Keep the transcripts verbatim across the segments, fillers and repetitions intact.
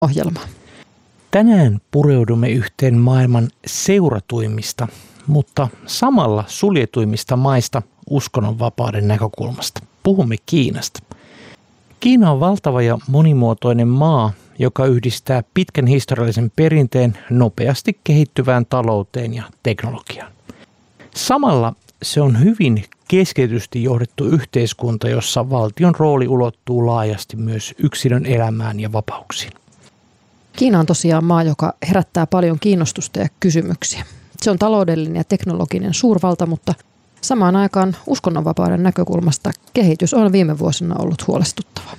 ohjelmaa. Tänään pureudumme yhteen maailman seuratuimmista, mutta samalla suljetuimmista maista uskonnonvapauden näkökulmasta. Puhumme Kiinasta. Kiina on valtava ja monimuotoinen maa, joka yhdistää pitkän historiallisen perinteen nopeasti kehittyvään talouteen ja teknologiaan. Samalla se on hyvin keskitysti johdettu yhteiskunta, jossa valtion rooli ulottuu laajasti myös yksilön elämään ja vapauksiin. Kiina on tosiaan maa, joka herättää paljon kiinnostusta ja kysymyksiä. Se on taloudellinen ja teknologinen suurvalta, mutta samaan aikaan uskonnonvapauden näkökulmasta kehitys on viime vuosina ollut huolestuttava.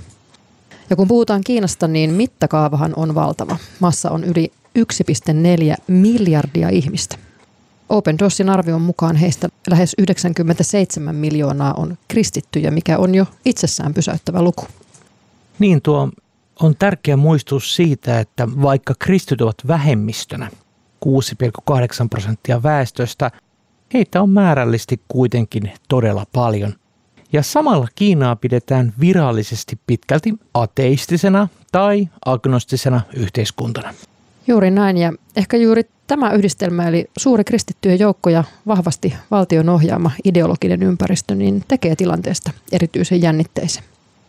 Ja kun puhutaan Kiinasta, niin mittakaavahan on valtava. Maassa on yli yksi pilkku neljä miljardia ihmistä. Open Doorsin arvion mukaan heistä lähes yhdeksänkymmentäseitsemän miljoonaa on kristittyjä, mikä on jo itsessään pysäyttävä luku. Niin, tuo on tärkeä muistutus siitä, että vaikka kristityt ovat vähemmistönä, kuusi pilkku kahdeksan prosenttia väestöstä, heitä on määrällisesti kuitenkin todella paljon. Ja samalla Kiinaa pidetään virallisesti pitkälti ateistisena tai agnostisena yhteiskuntana. Juuri näin, ja ehkä juuri tämä yhdistelmä, eli suuri kristittyjen joukko ja vahvasti valtion ohjaama ideologinen ympäristö, niin tekee tilanteesta erityisen jännitteisen.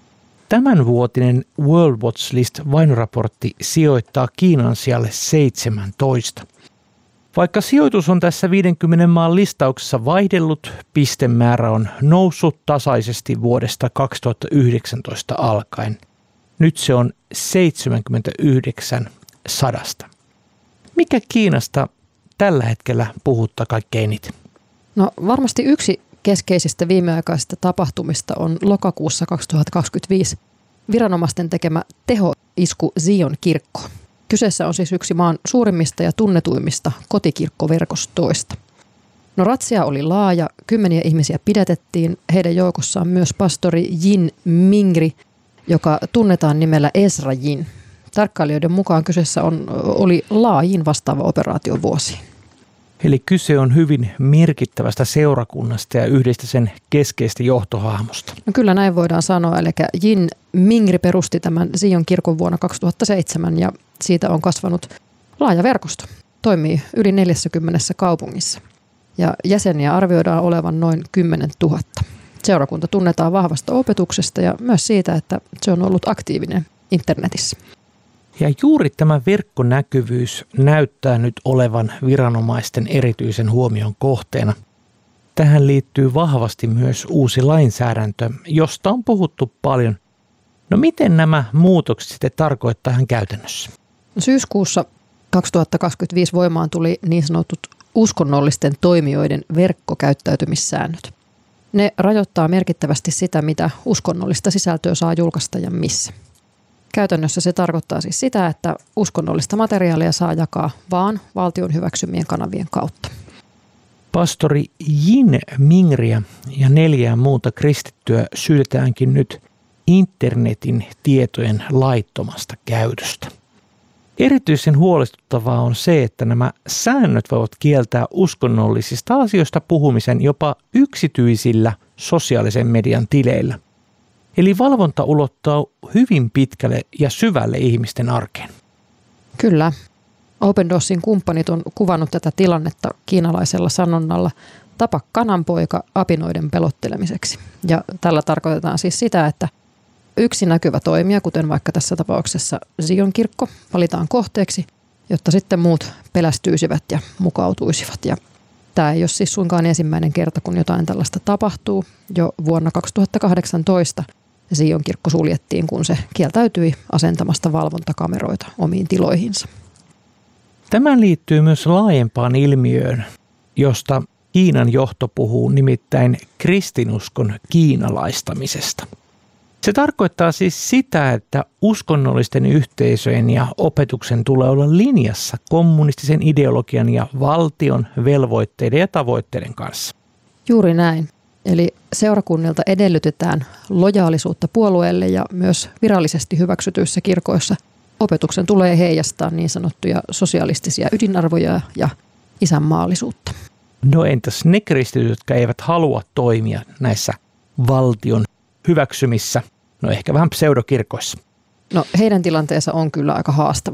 Tämänvuotinen World Watch List-vainoraportti sijoittaa Kiinan sijalle seitsemäntoista. Vaikka sijoitus on tässä viidenkymmenen maan listauksessa vaihdellut, pistemäärä on noussut tasaisesti vuodesta kaksituhattayhdeksäntoista alkaen. Nyt se on seitsemänkymmentäyhdeksän sadasta. Mikä Kiinasta tällä hetkellä puhuttaa kaikkein eniten? No varmasti yksi keskeisistä viimeaikaisista tapahtumista on lokakuussa kaksituhattakaksikymmentäviisi viranomaisten tekemä tehoisku Zion kirkkoon. Kyseessä on siis yksi maan suurimmista ja tunnetuimmista kotikirkkoverkostoista. No ratsia oli laaja, kymmeniä ihmisiä pidätettiin, heidän joukossaan myös pastori Jin Mingri, joka tunnetaan nimellä Ezra Jin. Tarkkailijoiden mukaan kyseessä on, oli laajin vastaava operaatio vuosiin. Eli kyse on hyvin merkittävästä seurakunnasta ja yhdestä sen keskeistä johtohahmosta. No kyllä näin voidaan sanoa, eli Jin Mingri perusti tämän Zion kirkon vuonna kaksituhattaseitsemän ja siitä on kasvanut laaja verkosto. Toimii yli neljässäkymmenessä kaupungissa ja jäseniä arvioidaan olevan noin kymmenen tuhatta. Seurakunta tunnetaan vahvasta opetuksesta ja myös siitä, että se on ollut aktiivinen internetissä. Ja juuri tämä verkkonäkyvyys näyttää nyt olevan viranomaisten erityisen huomion kohteena. Tähän liittyy vahvasti myös uusi lainsäädäntö, josta on puhuttu paljon. No miten nämä muutokset sitten tarkoittaa ihan käytännössä? No syyskuussa kaksituhattakaksikymmentäviisi voimaan tuli niin sanotut uskonnollisten toimijoiden verkkokäyttäytymissäännöt. Ne rajoittaa merkittävästi sitä, mitä uskonnollista sisältöä saa julkaista ja missä. Käytännössä se tarkoittaa siis sitä, että uskonnollista materiaalia saa jakaa vaan valtion hyväksymien kanavien kautta. Pastori Jin Mingriä ja neljää muuta kristittyä syytetäänkin nyt internetin tietojen laittomasta käytöstä. Erityisen huolestuttavaa on se, että nämä säännöt voivat kieltää uskonnollisista asioista puhumisen jopa yksityisillä sosiaalisen median tileillä. Eli valvonta ulottaa hyvin pitkälle ja syvälle ihmisten arkeen. Kyllä. Open Doorsin kumppanit on kuvannut tätä tilannetta kiinalaisella sanonnalla tapa kananpoika apinoiden pelottelemiseksi. Ja tällä tarkoitetaan siis sitä, että yksi näkyvä toimija, kuten vaikka tässä tapauksessa Zion kirkko, valitaan kohteeksi, jotta sitten muut pelästyisivät ja mukautuisivat. Ja tämä ei ole siis suinkaan ensimmäinen kerta, kun jotain tällaista tapahtuu. Jo vuonna kaksituhattakahdeksantoista Zion kirkko suljettiin, kun se kieltäytyi asentamasta valvontakameroita omiin tiloihinsa. Tämä liittyy myös laajempaan ilmiöön, josta Kiinan johto puhuu, nimittäin kristinuskon kiinalaistamisesta. Se tarkoittaa siis sitä, että uskonnollisten yhteisöjen ja opetuksen tulee olla linjassa kommunistisen ideologian ja valtion velvoitteiden ja tavoitteiden kanssa. Juuri näin. Eli seurakunnilta edellytetään lojaalisuutta puolueelle ja myös virallisesti hyväksytyissä kirkoissa opetuksen tulee heijastaa niin sanottuja sosialistisia ydinarvoja ja isänmaallisuutta. No entäs ne kristityt, jotka eivät halua toimia näissä valtion hyväksymissä, no ehkä vähän pseudokirkoissa? No heidän tilanteensa on kyllä aika haastava.